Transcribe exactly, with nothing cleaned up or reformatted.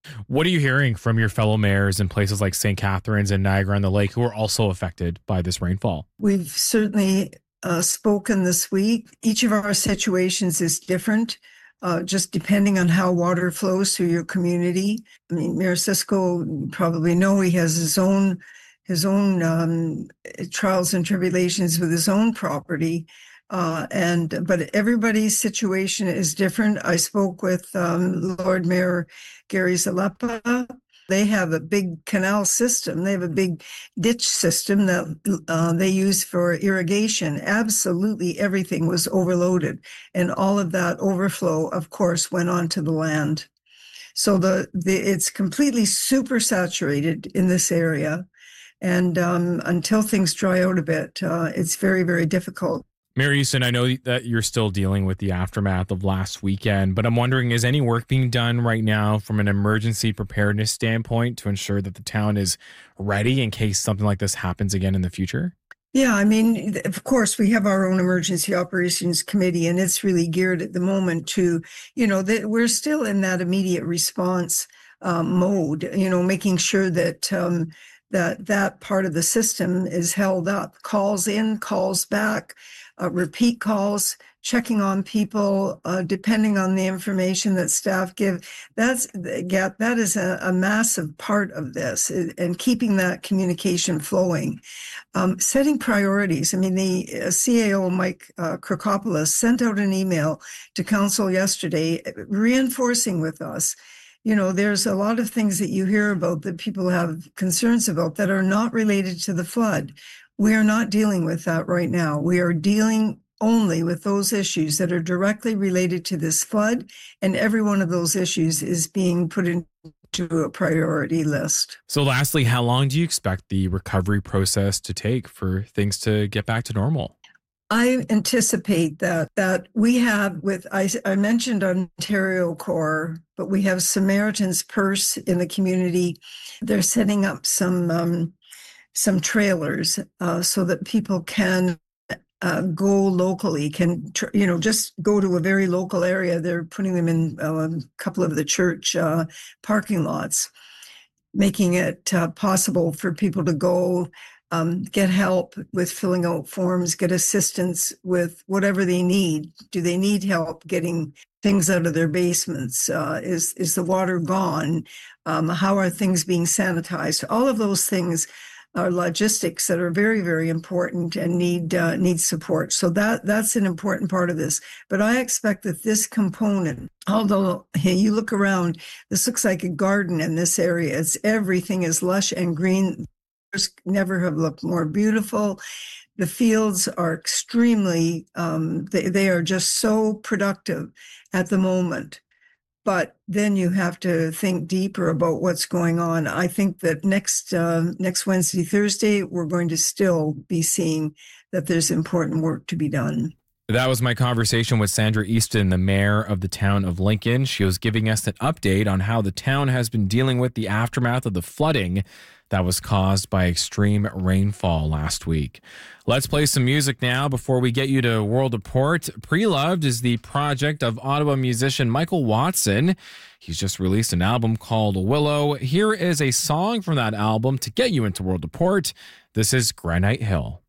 What are you hearing from your fellow mayors in places like Saint Catharines and Niagara-on-the-Lake who are also affected by this rainfall? We've certainly uh, spoken this week. Each of our situations is different, uh, just depending on how water flows through your community. I mean, Mayor Cisco, you probably know he has his own his own um, trials and tribulations with his own property. Uh, and but everybody's situation is different. I spoke with um, Lord Mayor Gary Zalepa. They have a big canal system. They have a big ditch system that uh, they use for irrigation. Absolutely everything was overloaded, and all of that overflow, of course, went onto the land. So the, the it's completely super saturated in this area, and um, until things dry out a bit, uh, it's very, very difficult. Mayor Easton, I know that you're still dealing with the aftermath of last weekend, but I'm wondering, is any work being done right now from an emergency preparedness standpoint to ensure that the town is ready in case something like this happens again in the future? Yeah, I mean, of course, we have our own emergency operations committee, and it's really geared at the moment to, you know, that we're still in that immediate response um, mode, you know, making sure that um, that that part of the system is held up, calls in, calls back, uh, repeat calls, checking on people, uh, depending on the information that staff give. That's yeah, that is a, a massive part of this, and keeping that communication flowing. Um, setting priorities. I mean, the uh, C A O, Mike uh, Krikopoulos, sent out an email to council yesterday reinforcing with us, you know, there's a lot of things that you hear about that people have concerns about that are not related to the flood. We are not dealing with that right now. We are dealing only with those issues that are directly related to this flood, and every one of those issues is being put into a priority list. So lastly, how long do you expect the recovery process to take for things to get back to normal? I anticipate that that we have with I, I mentioned Ontario Corps, but we have Samaritan's Purse in the community. They're setting up some um, some trailers uh, so that people can uh, go locally, can tr- you know just go to a very local area. They're putting them in uh, a couple of the church uh, parking lots, making it uh, possible for people to go. Um, get help with filling out forms, get assistance with whatever they need. Do they need help getting things out of their basements? Uh, is is the water gone? Um, how are things being sanitized? All of those things are logistics that are very, very important and need uh, need support. So that that's an important part of this. But I expect that this component, although hey, you look around, this looks like a garden in this area. It's everything is lush and green. Never have looked more beautiful. The fields are extremely, um, they, they are just so productive at the moment. But then you have to think deeper about what's going on. I think that next uh, next Wednesday, Thursday, we're going to still be seeing that there's important work to be done. That was my conversation with Sandra Easton, the mayor of the town of Lincoln. She was giving us an update on how the town has been dealing with the aftermath of the flooding that was caused by extreme rainfall last week. Let's play some music now before we get you to World Report. Pre-Loved is the project of Ottawa musician Michael Watson. He's just released an album called Willow. Here is a song from that album to get you into World Report. This is Granite Hill.